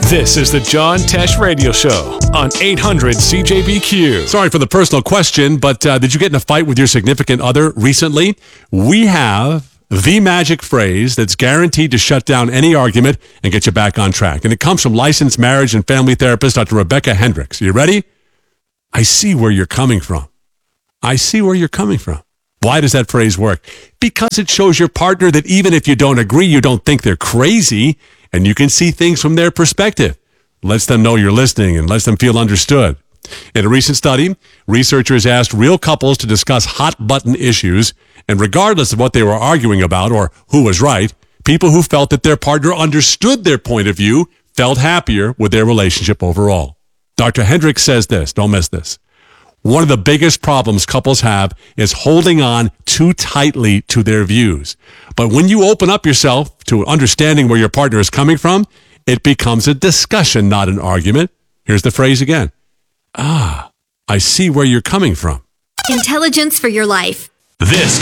This is the John Tesh Radio Show on 800 CJBQ. Sorry for the personal question, but did you get in a fight with your significant other recently? We have the magic phrase that's guaranteed to shut down any argument and get you back on track. And it comes from licensed marriage and family therapist Dr. Rebecca Hendricks. Are you ready? I see where you're coming from. I see where you're coming from. Why does that phrase work? Because it shows your partner that even if you don't agree, you don't think they're crazy, and you can see things from their perspective. Lets them know you're listening and lets them feel understood. In a recent study, researchers asked real couples to discuss hot-button issues, and regardless of what they were arguing about or who was right, people who felt that their partner understood their point of view felt happier with their relationship overall. Dr. Hendricks says this, don't miss this. One of the biggest problems couples have is holding on too tightly to their views. But when you open up yourself to understanding where your partner is coming from, it becomes a discussion, not an argument. Here's the phrase again. I see where you're coming from. Intelligence for your life. This